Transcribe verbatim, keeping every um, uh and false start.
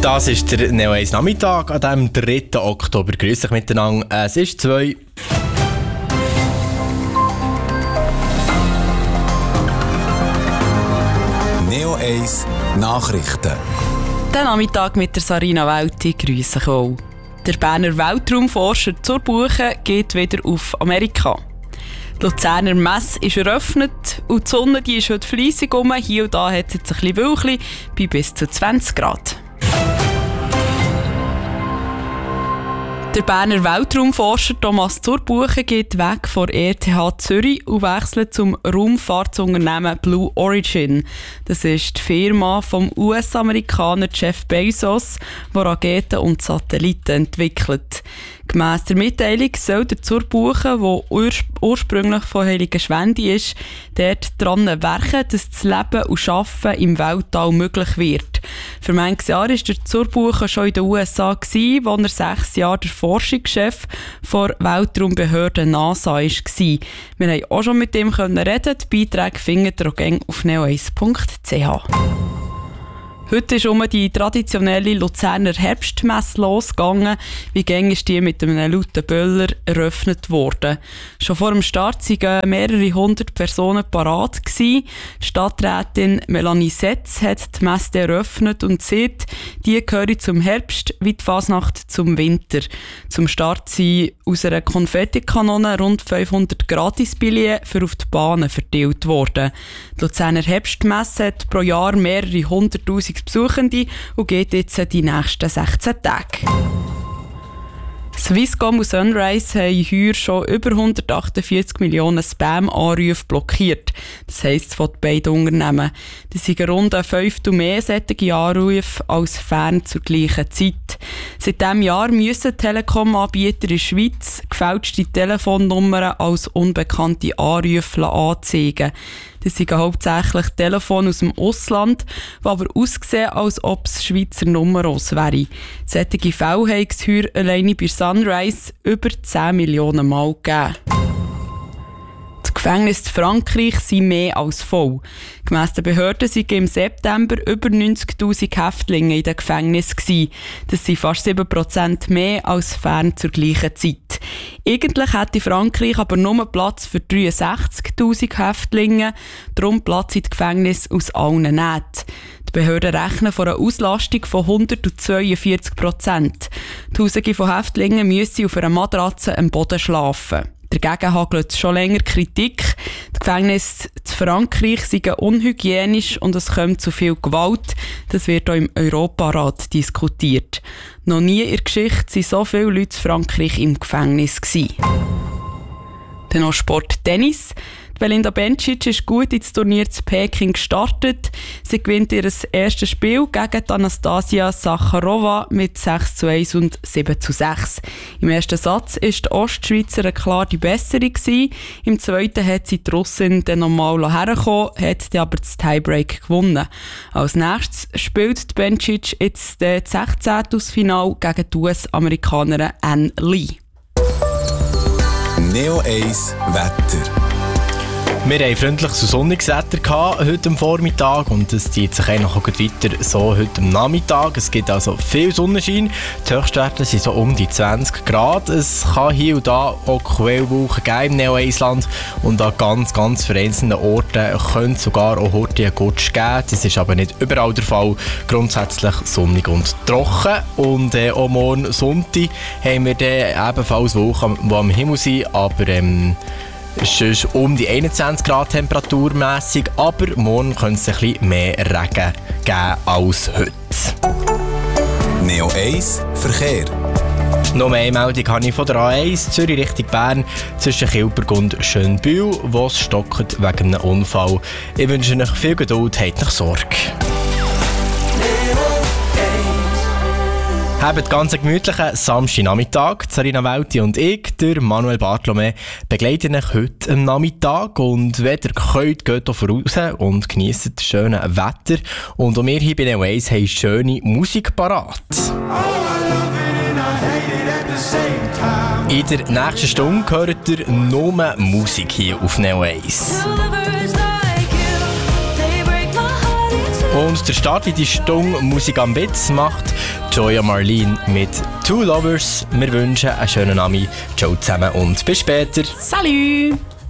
Das ist der Neo eins Nachmittag an diesem dritten Oktober. Grüß euch miteinander. Es ist zwei. Neo eins Nachrichten. Den Nachmittag mit der Sarina Welti grüße ich auch. Der Berner Weltraumforscher zur Buche geht wieder auf Amerika. Die Luzerner Messe ist eröffnet und die Sonne die ist heute fleissig um. Hier und da hat es jetzt ein bisschen Wölkchen bei bis zu zwanzig Grad. Der Berner Weltraumforscher Thomas Zurbuchen geht weg von E T H Zürich und wechselt zum Raumfahrtsunternehmen Blue Origin. Das ist die Firma vom U S-Amerikaner Jeff Bezos, der Raketen und Satelliten entwickelt. Gemäss der Mitteilung soll der Zurbuchen, der urs- ursprünglich von Heiligenschwendi ist, dort daran werken, dass das Leben und Arbeiten im Weltall möglich wird. Für manches Jahr war der Zurbuchen schon in den U S A, wo er sechs Jahre der Forschungschef der Weltraumbehörde NASA war. Wir konnten auch schon mit ihm reden. Die Beiträge findet ihr auch auf neo eins punkt c h. Heute ist um die traditionelle Luzerner Herbstmesse losgegangen. Wie gäng ist die mit einem lauten Böller eröffnet worden. Schon vor dem Start waren mehrere hundert Personen parat gewesen. Die Stadträtin Melanie Setz hat die Messe eröffnet und sagt, die gehören zum Herbst wie die Fasnacht zum Winter. Zum Start sind aus einer Konfettikanone rund fünfhundert Gratisbillets für auf die Bahnen verteilt worden. Die Luzerner Herbstmesse hat pro Jahr mehrere hunderttausend Besuchende und geht jetzt die nächsten sechzehn Tage. Swisscom und Sunrise haben heuer schon über hundertachtundvierzig Millionen Spam-Anrufe blockiert. Das heisst von den beiden Unternehmen. Das sind rund ein Fünftel mehr solche Anrufe als fern zur gleichen Zeit. Seit diesem Jahr müssen Telekom-Anbieter in der Schweiz gefälschte Telefonnummern als unbekannte Anrufe anzeigen. Das sind hauptsächlich Telefone aus dem Ausland, die aber aussehen, als ob es Schweizer Nummern wären. Solche Fälle haben es heuer alleine bei Sunrise über zehn Millionen Mal gegeben. Die Gefängnisse in Frankreich sind mehr als voll. Gemäss den Behörden waren im September über neunzigtausend Häftlinge in den Gefängnissen. Das sind fast sieben Prozent mehr als fern zur gleichen Zeit. Eigentlich hätte Frankreich aber nur Platz für dreiundsechzigtausend Häftlinge, darum Platz in den Gefängnissen aus allen Nähten. Die Behörden rechnen von einer Auslastung von hundertzweiundvierzig Prozent. Tausende von Häftlingen müssen auf einer Matratze am Boden schlafen. Dagegen hagelt es schon länger Kritik. Die Gefängnisse in Frankreich seien unhygienisch und es kommt zu viel Gewalt. Das wird auch im Europarat diskutiert. Noch nie in der Geschichte waren so viele Leute in Frankreich im Gefängnis gewesen. Dann noch Sport Tennis. Belinda Bencic ist gut ins Turnier zu Peking gestartet. Sie gewinnt ihr erstes Spiel gegen Anastasia Sacharowa mit sechs zu eins und sieben zu sechs. Im ersten Satz war die Ostschweizerin klar die bessere gewesen. Im zweiten hat sie die Russin dann nochmal hergekommen, hat aber das Tiebreak gewonnen. Als nächstes spielt die Bencic jetzt das sechzehnte Finale gegen die U S-Amerikanerin Ann Lee. Neo eins Wetter. Wir hatten freundliches und sonniges Wetter heute am Vormittag und es zieht sich auch noch weiter so heute am Nachmittag. Es gibt also viel Sonnenschein. Die Höchstwerte sind so um die zwanzig Grad. Es kann hier und da auch Quellwolken geben im Neo eins Land und an ganz, ganz vereinzelten Orten könnte sogar auch heute einen Gutsch geben. Das ist aber nicht überall der Fall. Grundsätzlich sonnig und trocken. Und äh, auch morgen Sonntag haben wir dann ebenfalls Wolken, die am Himmel sind, aber ähm, es ist um die einundzwanzig Grad temperaturmässig, aber morgen könnte es ein bisschen mehr Regen geben als heute. Neo eins Verkehr. Noch mehr Meldung habe ich von der A eins Zürich Richtung Bern zwischen Kilberg und Schönbühl, wo es stockt wegen einem Unfall. Ich wünsche euch viel Geduld, habt nicht Sorge. Habt ganz gemütlichen Samstagnachmittag. Sarina Welti und ich, der Manuel Bartolome, begleiten euch heute am Nachmittag. Und wenn ihr könnt, geht hier voraus und genießt das schöne Wetter. Und auch wir hier bei Neo eins haben schöne Musik parat. In der nächsten Stunde hört ihr nur Musik hier auf Neo eins. Lovers like you, they break my heart in two. Und der Start in die Stunde Musik am Bitz macht Joya Marlene mit Two Lovers. Wir wünschen einen schönen Abend. Ciao zusammen und bis später. Salut!